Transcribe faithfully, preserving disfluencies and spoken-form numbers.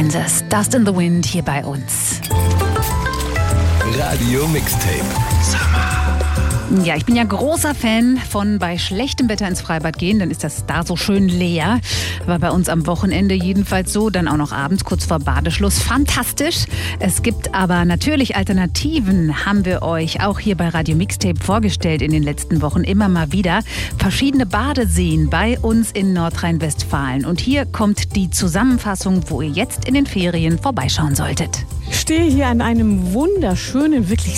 Kansas. Dust in the Wind hier bei uns. Radio Mixtape. Summer. Ja, ich bin ja großer Fan von bei schlechtem Wetter ins Freibad gehen, dann ist das da so schön leer. War bei uns am Wochenende jedenfalls so, dann auch noch abends kurz vor Badeschluss. Fantastisch. Es gibt aber natürlich Alternativen, haben wir euch auch hier bei Radio Mixtape vorgestellt in den letzten Wochen immer mal wieder. Verschiedene Badeseen bei uns in Nordrhein-Westfalen. Und hier kommt die Zusammenfassung, wo ihr jetzt in den Ferien vorbeischauen solltet. Ich stehe hier an einem wunderschönen, wirklich